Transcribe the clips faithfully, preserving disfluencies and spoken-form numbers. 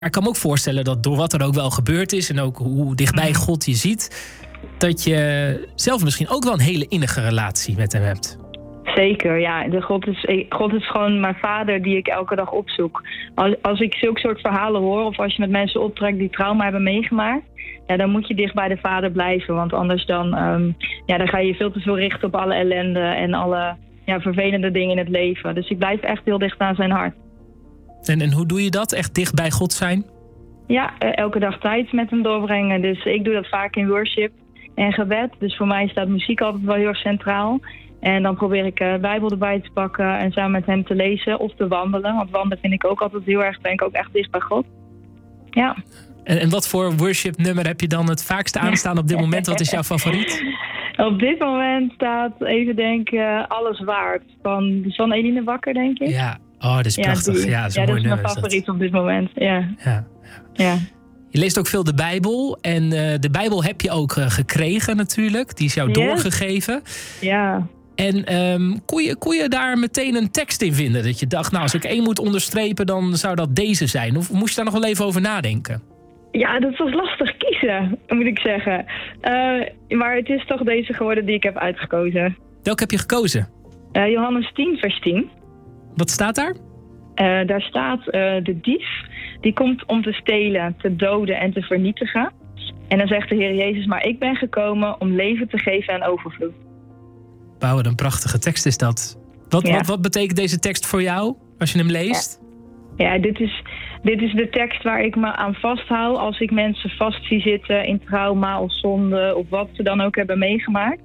ik kan me ook voorstellen dat door wat er ook wel gebeurd is en ook hoe dichtbij God je ziet, dat je zelf misschien ook wel een hele innige relatie met hem hebt. Zeker, ja. De God, is, God is gewoon mijn vader die ik elke dag opzoek. Als, als ik zulke soort verhalen hoor of als je met mensen optrekt die trauma hebben meegemaakt, ja, dan moet je dicht bij de vader blijven. Want anders dan, um, ja, dan ga je je veel te veel richten op alle ellende en alle ja, vervelende dingen in het leven. Dus ik blijf echt heel dicht aan zijn hart. En, en hoe doe je dat? Echt dicht bij God zijn? Ja, elke dag tijd met hem doorbrengen. Dus ik doe dat vaak in worship en gebed. Dus voor mij staat muziek altijd wel heel erg centraal. En dan probeer ik de Bijbel erbij te pakken en samen met hem te lezen of te wandelen. Want wandelen vind ik ook altijd heel erg, ben ik ook echt dicht bij God. Ja. En, en wat voor worship nummer heb je dan het vaakste aanstaan op dit moment? Wat is jouw favoriet? Op dit moment staat, even denken, Alles Waard. Van, van Eline Wakker, denk ik. Ja, oh, dat is prachtig. Ja, ja, dat is, een ja, mooi dat is nummer, mijn favoriet op dit moment. Ja. Ja. Ja. Je leest ook veel de Bijbel. En uh, de Bijbel heb je ook uh, gekregen natuurlijk. Die is jou yes. doorgegeven. Ja. En um, kon, je, kon je daar meteen een tekst in vinden? Dat je dacht, nou, als ik één moet onderstrepen, dan zou dat deze zijn. Of moest je daar nog wel even over nadenken? Ja, dat was lastig kiezen, moet ik zeggen. Uh, maar het is toch deze geworden die ik heb uitgekozen. Welke heb je gekozen? Uh, Johannes tien, vers tien. Wat staat daar? Uh, daar staat, uh, de dief, die komt om te stelen, te doden en te vernietigen. En dan zegt de Heer Jezus, maar ik ben gekomen om leven te geven en overvloed. Wauw, wat een prachtige tekst is dat. Wat, ja. wat, wat betekent deze tekst voor jou, als je hem leest? Ja, ja dit, is, dit is de tekst waar ik me aan vasthoud als ik mensen vast zie zitten in trauma of zonde of wat ze dan ook hebben meegemaakt.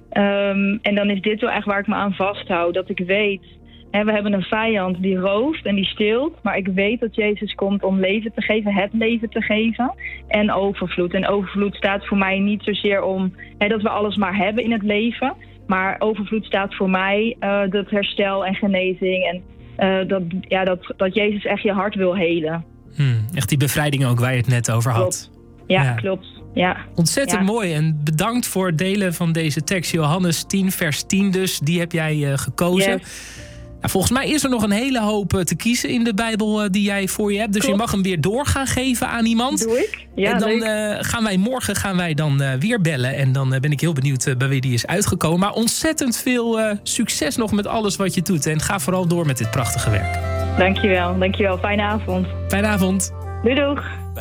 Um, en dan is dit wel echt waar ik me aan vasthoud. Dat ik weet, hè, we hebben een vijand die rooft en die steelt, maar ik weet dat Jezus komt om leven te geven, het leven te geven en overvloed. En overvloed staat voor mij niet zozeer om hè, dat we alles maar hebben in het leven, maar overvloed staat voor mij uh, dat herstel en genezing en uh, dat, ja, dat, dat Jezus echt je hart wil helen. Hmm, echt die bevrijding ook waar je het net over had. Klopt. Ja, ja, klopt. Ja. Ontzettend ja. mooi en bedankt voor het delen van deze tekst. Johannes tien, vers tien dus, die heb jij uh, gekozen. Yes. Nou, volgens mij is er nog een hele hoop te kiezen in de Bijbel uh, die jij voor je hebt. Dus Klopt. Je mag hem weer door gaan geven aan iemand. Doe ik. Ja, en dan uh, gaan wij morgen gaan wij dan uh, weer bellen. En dan uh, ben ik heel benieuwd uh, bij wie die is uitgekomen. Maar ontzettend veel uh, succes nog met alles wat je doet. En ga vooral door met dit prachtige werk. Dankjewel, dankjewel. Fijne avond. Fijne avond. Doei doeg.